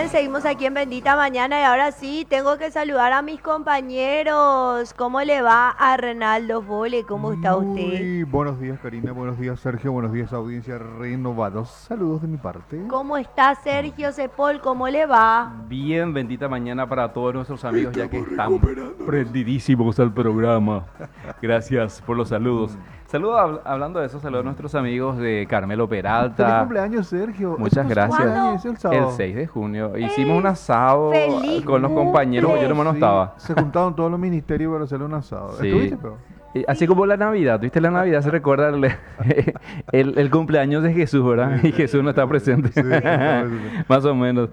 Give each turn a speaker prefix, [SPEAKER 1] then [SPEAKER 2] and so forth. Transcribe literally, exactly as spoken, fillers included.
[SPEAKER 1] bien, seguimos aquí en Bendita Mañana y ahora sí, tengo que saludar a mis compañeros. ¿Cómo le va a Renaldo Vole? ¿Cómo está usted?
[SPEAKER 2] Muy buenos días, Karina. Buenos días, Sergio. Buenos días, audiencia renovados. Saludos de mi parte.
[SPEAKER 1] ¿Cómo está Sergio Cepol? ¿Cómo le va?
[SPEAKER 3] Bien, bendita mañana para todos nuestros amigos, ya que
[SPEAKER 2] Estamos
[SPEAKER 3] están
[SPEAKER 2] recuperándonos.
[SPEAKER 3] prendidísimos al programa. Gracias por los saludos. Saludos, hab- hablando de eso, saludos a nuestros amigos de Carmelo
[SPEAKER 2] Feliz
[SPEAKER 3] Peralta.
[SPEAKER 2] cumpleaños, Sergio.
[SPEAKER 3] Muchas
[SPEAKER 2] ¿Ese
[SPEAKER 3] gracias.
[SPEAKER 2] cumpleaños es el sábado?
[SPEAKER 3] El seis de junio. Hicimos un asado
[SPEAKER 1] ¡Feliz
[SPEAKER 3] con los compañeros,
[SPEAKER 1] cumple!
[SPEAKER 3] yo nomás no
[SPEAKER 2] Sí,
[SPEAKER 3] estaba.
[SPEAKER 2] se juntaron todos los ministerios para hacer un asado.
[SPEAKER 3] Sí.
[SPEAKER 2] ¿Estuviste, pero?
[SPEAKER 3] Y así como la Navidad, ¿viste? La Navidad se recuerda el, el- el cumpleaños de Jesús, ¿verdad? Y Jesús no está presente.
[SPEAKER 2] Sí, no está presente.
[SPEAKER 3] Más o menos.